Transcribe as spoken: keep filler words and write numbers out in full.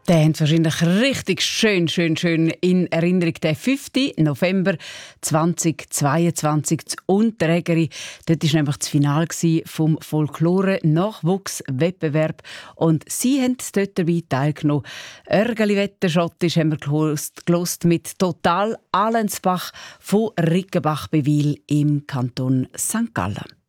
Der haben wahrscheinlich richtig schön, schön, schön in Erinnerung. Der fünften November zweitausendzweiundzwanzig zu Unterägeri. Dort war nämlich das Finale vom Folklore-Nachwuchswettbewerb. Und sie haben dort dabei teilgenommen. Örgeli Wetterschottisch haben wir gelost mit Total Allensbach von Rickenbach bei Wil im Kanton Sankt Gallen.